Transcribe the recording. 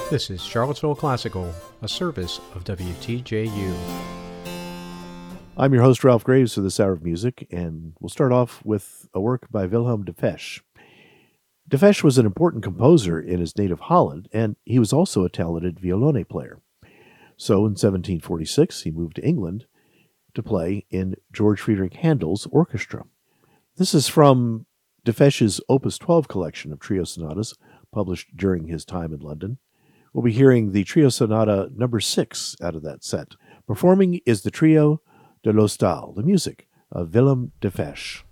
This is Charlottesville Classical, a service of WTJU. I'm your host, Ralph Graves, for this hour of music, and we'll start off with a work by Willem de Fesch. De Fesch was an important composer in his native Holland, and he was also a talented violone player. So in 1746, he moved to England to play in George Friedrich Handel's orchestra. This is from de Fesch's Opus 12 collection of trio sonatas, published during his time in London. We'll be hearing the Trio Sonata number 6 out of that set. Performing is the Trio de l'Hostal, the music of Willem de Fesch.